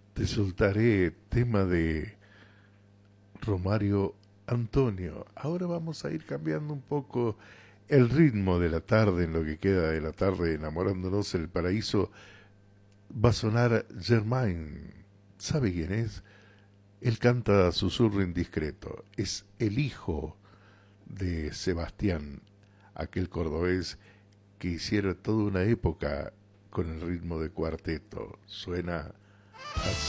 Te soltaré tema de Romario Antonio. Ahora vamos a ir cambiando un poco el ritmo de la tarde, en lo que queda de la tarde, enamorándonos el paraíso. Va a sonar Germain. ¿Sabe quién es? Él canta Susurro Indiscreto. Es el hijo de Sebastián, aquel cordobés que hiciera toda una época con el ritmo de cuarteto. Suena así.